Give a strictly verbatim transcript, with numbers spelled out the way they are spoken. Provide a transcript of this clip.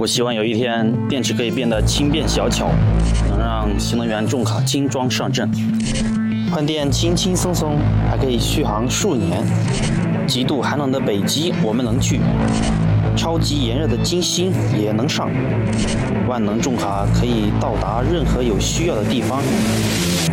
我希望有一天电池可以变得轻便小巧，能让新能源重卡轻装上阵。换电轻轻松松，还可以续航数年。极度寒冷的北极我们能去，超级炎热的金星也能上。万能重卡可以到达任何有需要的地方。